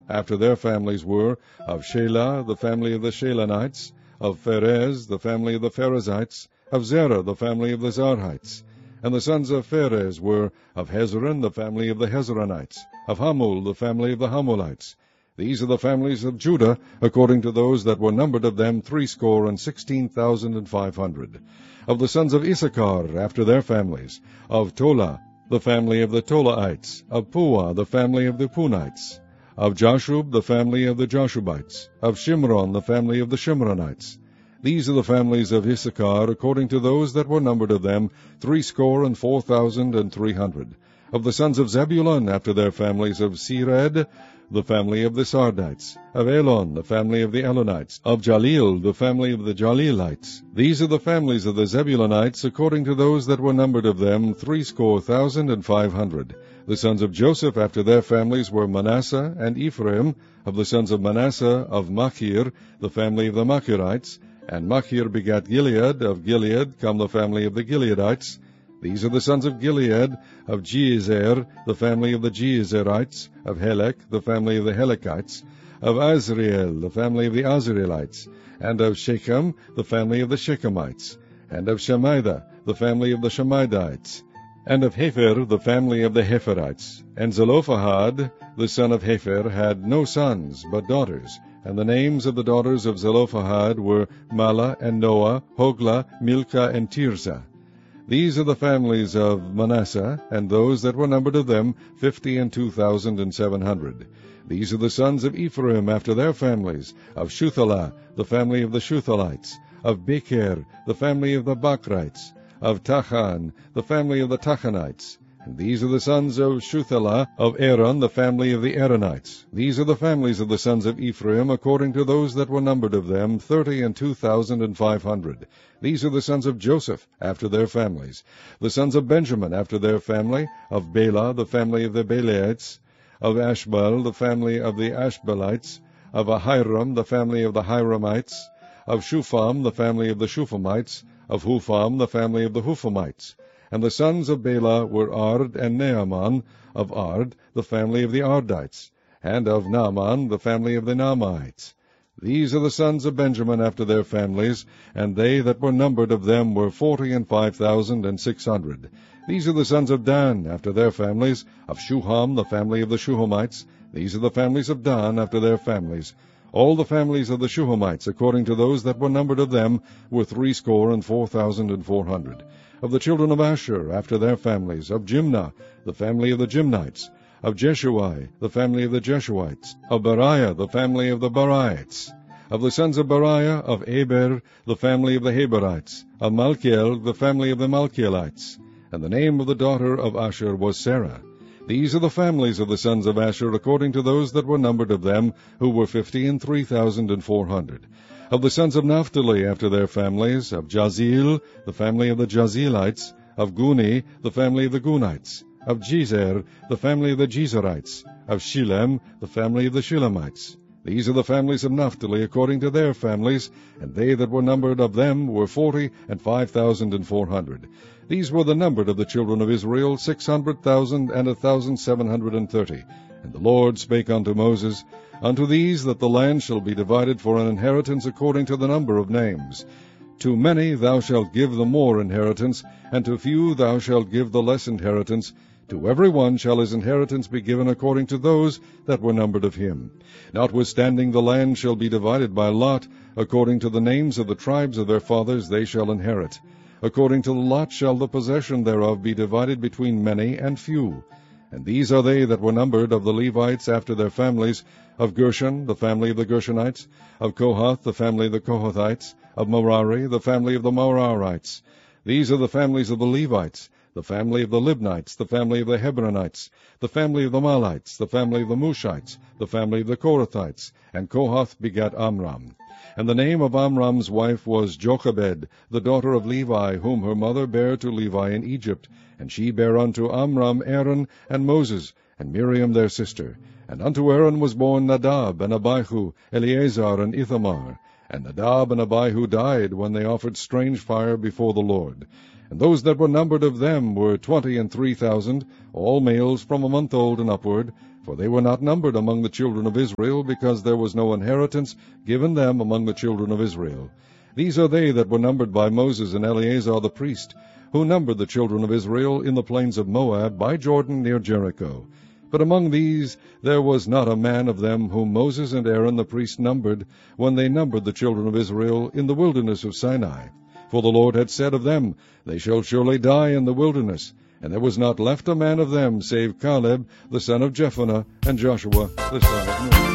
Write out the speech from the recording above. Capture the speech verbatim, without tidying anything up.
after their families were, of Shelah, the family of the Shelanites, of Pharez, the family of the Pharezites, of Zerah, the family of the Zarhites. And the sons of Pharez were, of Hezron, the family of the Hezronites, of Hamul, the family of the Hamulites. These are the families of Judah, according to those that were numbered of them threescore and sixteen thousand and five hundred. Of the sons of Issachar, after their families, of Tola, the family of the Tolaites, of Puah, the family of the Punites, of Jashub, the family of the Jashubites, of Shimron, the family of the Shimronites. These are the families of Issachar, according to those that were numbered of them, threescore and four thousand and three hundred. Of the sons of Zebulun, after their families, of Sered, the family of the Sardites, of Elon, the family of the Elonites, of Jalil, the family of the Jalilites. These are the families of the Zebulunites, according to those that were numbered of them, threescore thousand and five hundred. The sons of Joseph, after their families, were Manasseh and Ephraim. Of the sons of Manasseh, of Machir, the family of the Machirites, and Machir begat Gilead. Of Gilead come the family of the Gileadites. These are the sons of Gilead, of Jeezer, the family of the Jeezerites, of Helek, the family of the Helekites, of Azriel, the family of the Azrielites, and of Shechem, the family of the Shechemites, and of Shemida, the family of the Shemidites, and of Hepher, the family of the Hepherites. And Zelophehad, the son of Hepher, had no sons, but daughters. And the names of the daughters of Zelophehad were Mala and Noah, Hoglah, Milcah, and Tirzah. These are the families of Manasseh, and those that were numbered of them, fifty and two thousand and seven hundred. These are the sons of Ephraim after their families, of Shuthalah, the family of the Shuthalites, of Becher, the family of the Bakrites, of Tachan, the family of the Tachanites. And these are the sons of Shuthalah, of Aaron, the family of the Aaronites. These are the families of the sons of Ephraim, according to those that were numbered of them, thirty and two thousand and five hundred. These are the sons of Joseph, after their families. The sons of Benjamin, after their family, of Bela, the family of the Belaites, of Ashbel, the family of the Ashbelites, of Ahiram, the family of the Hiramites, of Shupham, the family of the Shuphamites, of Hupham, the family of the Huphamites. And the sons of Bela were Ard and Naaman, of Ard, the family of the Ardites, and of Naaman, the family of the Naamites. These are the sons of Benjamin after their families, and they that were numbered of them were forty and five thousand and six hundred. These are the sons of Dan after their families, of Shuham, the family of the Shuhamites. These are the families of Dan after their families. All the families of the Shuhamites, according to those that were numbered of them, were threescore and four thousand and four hundred. Of the children of Asher, after their families, of Jimnah, the family of the Jimnites, of Jeshuai, the family of the Jeshuites, of Beriah, the family of the Beriites, of the sons of Beriah, of Eber, the family of the Heberites, of Malchiel, the family of the Malchielites. And the name of the daughter of Asher was Sarah. These are the families of the sons of Asher, according to those that were numbered of them, who were fifty and three thousand and four hundred. Of the sons of Naphtali, after their families, of Jazeel, the family of the Jazelites, of Guni, the family of the Gunites, of Jezer, the family of the Jezerites, of Shilem, the family of the Shilemites. These are the families of Naphtali, according to their families, and they that were numbered of them were forty and five thousand and four hundred. These were the numbered of the children of Israel, six hundred thousand and a thousand seven hundred and thirty. And the Lord spake unto Moses, Unto these that the land shall be divided for an inheritance according to the number of names. To many thou shalt give the more inheritance, and to few thou shalt give the less inheritance. To every one shall his inheritance be given according to those that were numbered of him. Notwithstanding the land shall be divided by lot, according to the names of the tribes of their fathers they shall inherit. According to the lot shall the possession thereof be divided between many and few. And these are they that were numbered of the Levites after their families, of Gershon, the family of the Gershonites, of Kohath, the family of the Kohathites, of Merari, the family of the Merarites. These are the families of the Levites, the family of the Libnites, the family of the Hebronites, the family of the Malites, the family of the Mushites, the family of the Korathites, and Kohath begat Amram. And the name of Amram's wife was Jochebed, the daughter of Levi, whom her mother bare to Levi in Egypt. And she bare unto Amram Aaron and Moses, and Miriam their sister. And unto Aaron was born Nadab, and Abihu, Eleazar, and Ithamar. And Nadab and Abihu died when they offered strange fire before the Lord. And those that were numbered of them were twenty and three thousand, all males from a month old and upward, for they were not numbered among the children of Israel, because there was no inheritance given them among the children of Israel. These are they that were numbered by Moses and Eleazar the priest, who numbered the children of Israel in the plains of Moab by Jordan near Jericho. But among these there was not a man of them whom Moses and Aaron the priest numbered, when they numbered the children of Israel in the wilderness of Sinai. For the Lord had said of them, They shall surely die in the wilderness. And there was not left a man of them, save Caleb the son of Jephunneh, and Joshua the son of Nun.